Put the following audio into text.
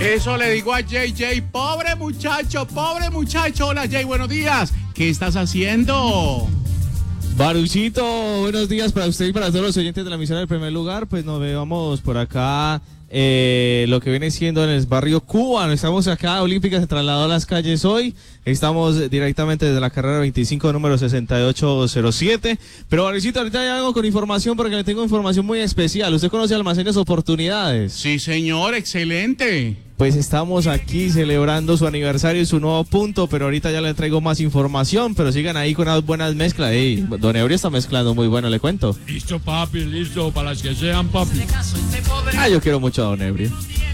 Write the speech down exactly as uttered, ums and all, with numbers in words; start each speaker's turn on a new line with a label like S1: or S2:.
S1: Eso le digo a J J, pobre muchacho, pobre muchacho. Hola Jay, buenos días. ¿Qué estás haciendo?
S2: Baruchito, buenos días para usted y para todos los oyentes de la emisora del primer lugar. Pues nos vemos por acá, eh, lo que viene siendo en el barrio Cuba. Estamos acá, Olímpica se trasladó a las calles hoy. Estamos directamente desde la carrera veinticinco, número sesenta y ocho cero siete. Pero Baruchito, ahorita ya vengo con información porque le tengo información muy especial. ¿Usted conoce Almacenes Oportunidades?
S1: Sí, señor, excelente.
S2: Pues estamos aquí celebrando su aniversario y su nuevo punto, pero ahorita ya le traigo más información, pero sigan ahí con unas buenas mezclas. Ey, Don Ebrio está mezclando muy bueno, le cuento.
S3: Listo, papi, listo, para las que sean, papi.
S2: Ah, yo quiero mucho a Don Ebrio.